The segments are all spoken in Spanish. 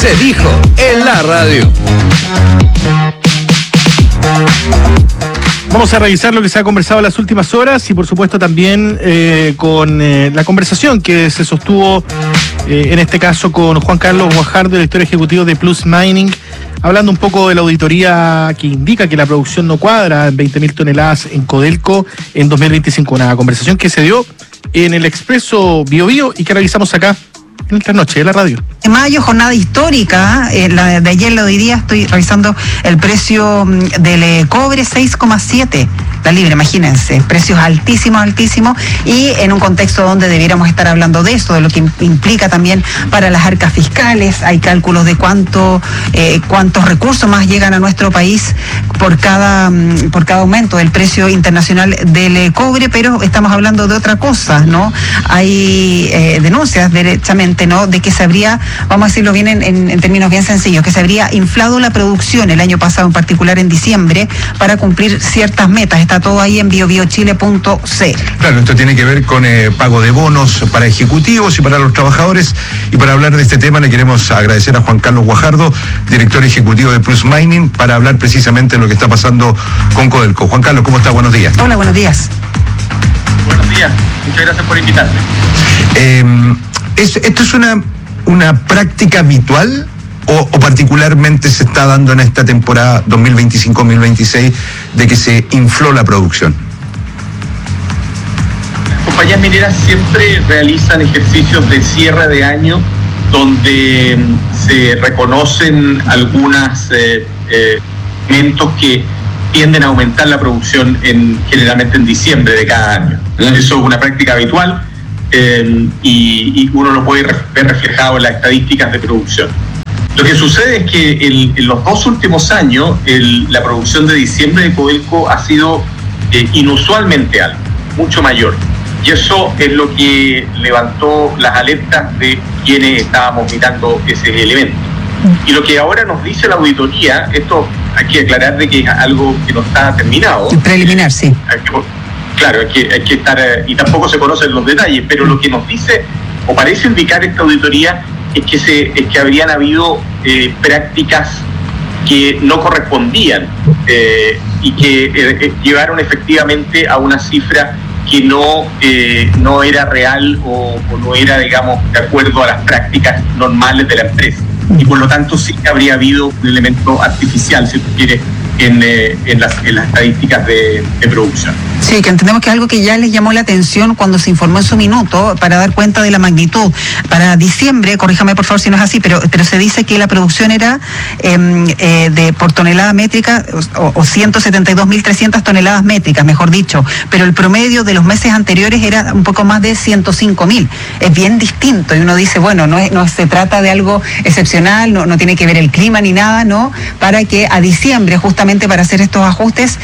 Se dijo en la radio. Vamos a revisar lo que se ha conversado en las últimas horas y por supuesto también con la conversación que se sostuvo en este caso con Juan Carlos Guajardo, director ejecutivo de Plus Mining, hablando un poco de la auditoría que indica que la producción no cuadra en 20.000 toneladas en Codelco en 2025. Una conversación que se dio en el Expreso Bio Bio y que realizamos acá en esta noche de la radio. De mayo, jornada histórica, la de ayer lo diría, estoy revisando el precio del cobre, 6,7 la libra, imagínense, precios altísimos, y en un contexto donde debiéramos estar hablando de eso, de lo que implica también para las arcas fiscales. Hay cálculos de cuántos recursos más llegan a nuestro país por cada aumento del precio internacional del cobre, pero estamos hablando de otra cosa, ¿no? Hay denuncias derechamente, ¿no?, de que se habría, vamos a decirlo bien en términos bien sencillos, que se habría inflado la producción el año pasado, en particular en diciembre, para cumplir ciertas metas. Está todo ahí en biobiochile.c. Claro, esto tiene que ver con pago de bonos para ejecutivos y para los trabajadores. Y para hablar de este tema le queremos agradecer a Juan Carlos Guajardo, director ejecutivo de Plus Mining, para hablar precisamente de lo que está pasando con Codelco. Juan Carlos, ¿cómo está? Buenos días. Hola, buenos días. Buenos días, muchas gracias por invitarme. ¿Esto es una práctica habitual o particularmente se está dando en esta temporada 2025-2026 de que se infló la producción? Las compañías mineras siempre realizan ejercicios de cierre de año donde se reconocen algunos elementos que tienden a aumentar la producción generalmente en diciembre de cada año. Eso es una práctica habitual. Y uno lo puede ver reflejado en las estadísticas de producción. Lo que sucede es que en los 2 últimos años la producción de diciembre de Codelco ha sido inusualmente alta, mucho mayor, y eso es lo que levantó las alertas de quienes estábamos mirando ese elemento. Y lo que ahora nos dice la auditoría, esto hay que aclarar de que es algo que no está terminado. Preliminar, sí. Claro, hay que estar, y tampoco se conocen los detalles, pero lo que nos dice, o parece indicar esta auditoría, es que habrían habido prácticas que no correspondían y que llevaron efectivamente a una cifra que no era real o no era, digamos, de acuerdo a las prácticas normales de la empresa. Y por lo tanto sí habría habido un elemento artificial, si tú quieres, en las estadísticas de producción. Sí, que entendemos que es algo que ya les llamó la atención cuando se informó en su minuto para dar cuenta de la magnitud. Para diciembre, corríjame por favor si no es así, pero se dice que la producción era por tonelada métrica o 172.300 toneladas métricas, mejor dicho, pero el promedio de los meses anteriores era un poco más de 105.000. Es bien distinto y uno dice, bueno, no se trata de algo excepcional, no tiene que ver el clima ni nada, ¿no? Para que a diciembre, justamente para hacer estos ajustes,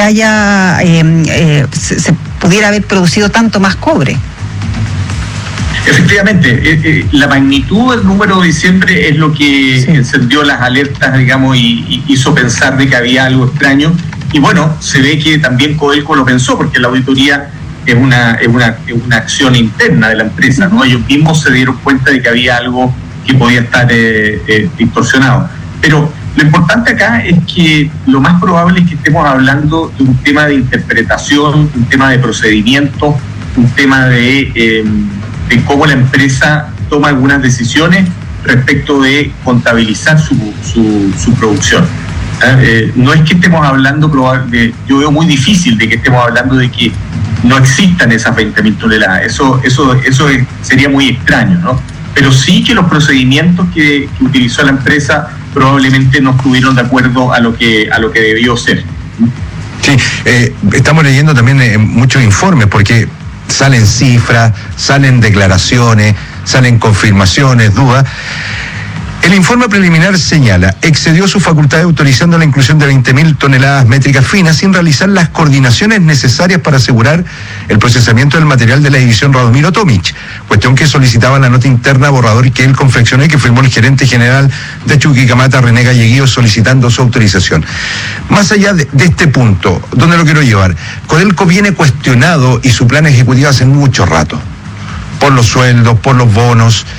se pudiera haber producido tanto más cobre. Efectivamente, la magnitud del número de diciembre es lo que encendió las alertas, digamos, y hizo pensar de que había algo extraño. Y bueno, se ve que también Codelco lo pensó, porque la auditoría es una acción interna de la empresa, ¿no? Ellos mismos se dieron cuenta de que había algo que podía estar distorsionado. Pero lo importante acá es que lo más probable es que estemos hablando de un tema de interpretación, un tema de procedimiento, un tema de cómo la empresa toma algunas decisiones respecto de contabilizar su producción. No es que estemos hablando, yo veo muy difícil de que estemos hablando de que no existan esas 20.000 toneladas. Eso sería muy extraño, ¿no? Pero sí que los procedimientos que utilizó la empresa probablemente no estuvieron de acuerdo a lo que debió ser. Sí, estamos leyendo también muchos informes, porque salen cifras, salen declaraciones, salen confirmaciones, dudas. El informe preliminar señala, excedió su facultad autorizando la inclusión de 20.000 toneladas métricas finas sin realizar las coordinaciones necesarias para asegurar el procesamiento del material de la división Radomiro Tomic, cuestión que solicitaba la nota interna borrador que él confeccionó y que firmó el gerente general de Chuquicamata, René Galleguillo, solicitando su autorización. Más allá de este punto, ¿dónde lo quiero llevar? Codelco viene cuestionado y su plan ejecutivo hace mucho rato, por los sueldos, por los bonos.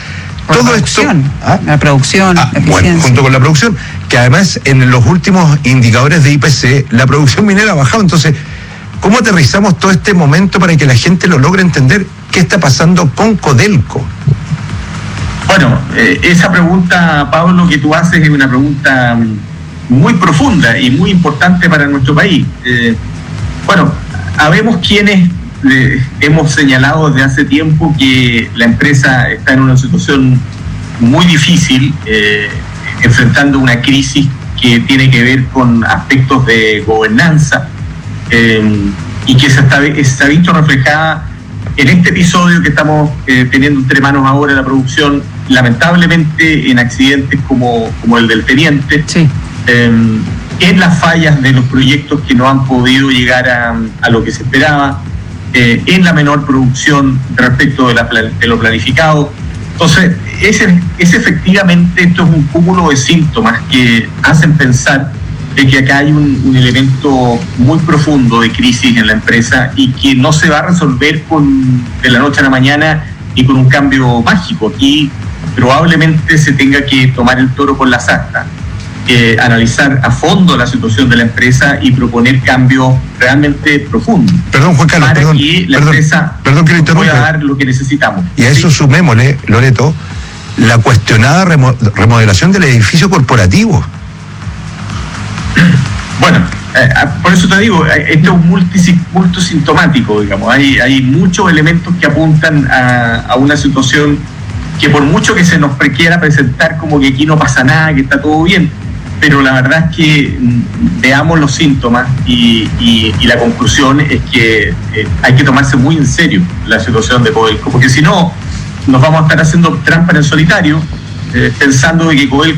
Todo esto, la producción, la bueno, eficiencia. junto con la producción, que además en los últimos indicadores de IPC, la producción minera ha bajado. Entonces, ¿cómo aterrizamos todo este momento para que la gente lo logre entender qué está pasando con Codelco? Bueno, esa pregunta, Pablo, que tú haces es una pregunta muy profunda y muy importante para nuestro país. Bueno, habemos quienes hemos señalado desde hace tiempo que la empresa está en una situación muy difícil, enfrentando una crisis que tiene que ver con aspectos de gobernanza y que se ha visto reflejada en este episodio que estamos teniendo entre manos ahora en la producción, lamentablemente en accidentes como el del Teniente, Sí. En las fallas de los proyectos que no han podido llegar a lo que se esperaba, en la menor producción respecto de lo planificado. Entonces, es efectivamente, esto es un cúmulo de síntomas que hacen pensar de que acá hay un elemento muy profundo de crisis en la empresa y que no se va a resolver de la noche a la mañana y con un cambio mágico. Aquí probablemente se tenga que tomar el toro por las astas, analizar a fondo la situación de la empresa y proponer cambios realmente profundos. Perdón, Juan Carlos, para que la empresa que lo interrumpa, pueda dar lo que necesitamos. Y a eso sumémosle, Loreto, la cuestionada remodelación del edificio corporativo. Bueno, por eso te digo, esto es multisintomático, digamos. Hay muchos elementos que apuntan a una situación que por mucho que se nos quiera presentar como que aquí no pasa nada, que está todo bien, pero la verdad es que veamos los síntomas y la conclusión es que hay que tomarse muy en serio la situación de Codelco, porque si no, nos vamos a estar haciendo trampa en el solitario, pensando de que Codelco